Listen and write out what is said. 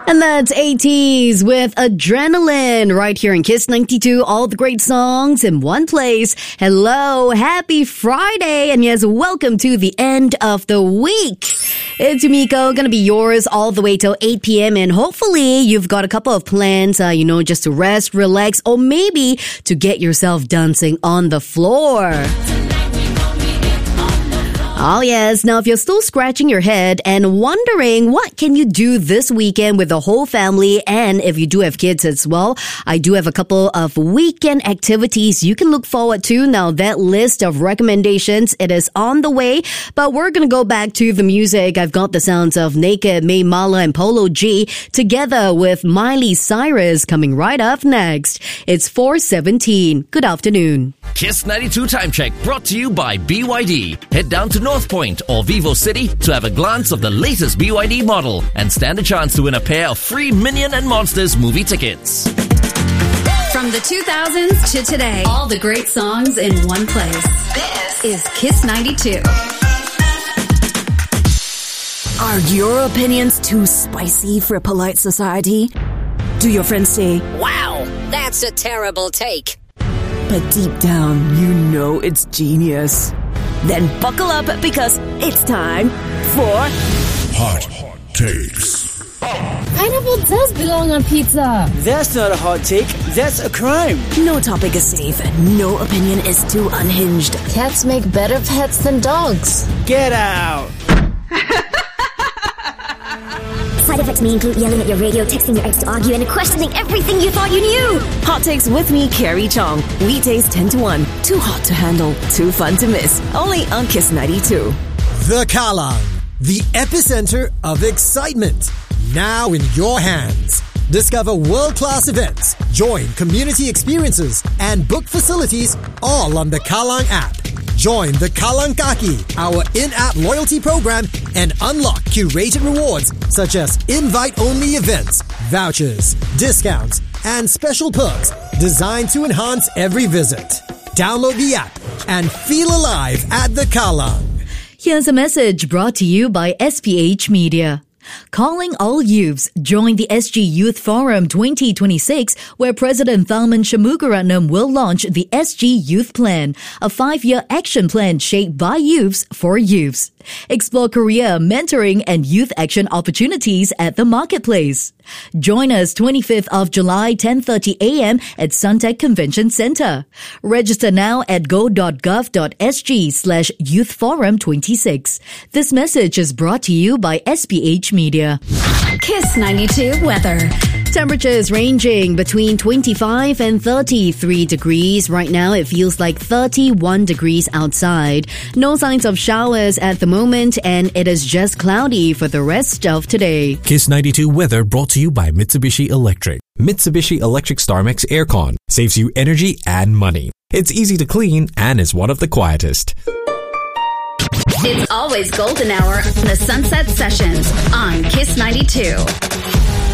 And that's ATEEZ with Adrenaline right here in Kiss 92. All the great songs in one place. Hello, happy Friday. And yes, welcome to the end of the week. It's Yumiko, gonna be yours all the way till 8 p.m. And hopefully you've got a couple of plans, just to rest, relax, or maybe to get yourself dancing on the floor. Oh yes, now if you're still scratching your head and wondering what can you do this weekend with the whole family, and if you do have kids as well, I do have a couple of weekend activities you can look forward to. Now that list of recommendations, it is on the way, but we're gonna go back to the music. I've got the sounds of Naked, May Mala and Polo G together with Miley Cyrus coming right up next. It's 4:17. Good afternoon. Kiss 92 Time Check brought to you by BYD. Head down to North Point or Vivo City to have a glance of the latest BYD model and stand a chance to win a pair of free Minion and Monsters movie tickets. From the 2000s to today, all the great songs in one place. This is Kiss 92. Are your opinions too spicy for a polite society? Do your friends say, "Wow, that's a terrible take"? But deep down, you know it's genius. Then buckle up because it's time for Hot Takes. Pineapple does belong on pizza. That's not a hot take, that's a crime. No topic is safe, no opinion is too unhinged. Cats make better pets than dogs. Get out. Side effects may include yelling at your radio, texting your ex to argue, and questioning everything you thought you knew. Hot Takes with me, Carrie Chong. Weekdays 10 to 1. Too hot to handle, too fun to miss. Only on Kiss 92. The Kallang, the epicenter of excitement. Now in your hands. Discover world-class events, join community experiences, and book facilities all on the Kallang app. Join the Kallang Kaki, our in-app loyalty program, and unlock curated rewards such as invite-only events, vouchers, discounts, and special perks designed to enhance every visit. Download the app and feel alive at the Kallang. Here's a message brought to you by SPH Media. Calling all youths, join the SG Youth Forum 2026, where President Tharman Shanmugaratnam will launch the SG Youth Plan, a 5-year action plan shaped by youths for youths. Explore career, mentoring, and youth action opportunities at the marketplace. Join us 25th of July, 10:30 a.m. at Suntec Convention Center. Register now at go.gov.sg/youthforum26. This message is brought to you by SPH Media. Kiss 92 weather. Temperatures ranging between 25 and 33 degrees. Right now, it feels like 31 degrees outside. No signs of showers at the moment, and it is just cloudy for the rest of today. Kiss 92 weather brought to you by Mitsubishi Electric. Mitsubishi Electric StarMax Aircon saves you energy and money. It's easy to clean and is one of the quietest. It's always golden hour in the Sunset Sessions on Kiss 92.